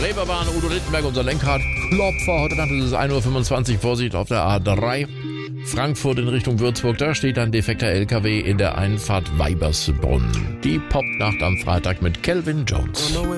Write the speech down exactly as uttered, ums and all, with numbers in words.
Reeperbahn, Udo Littenberg, unser Lenkrad. Klopfer, heute Nacht ist es ein Uhr fünfundzwanzig, Vorsicht auf der A drei. Frankfurt in Richtung Würzburg, da steht ein defekter L K W in der Einfahrt Weibersbrunn. Die Popnacht am Freitag mit Calvin Jones.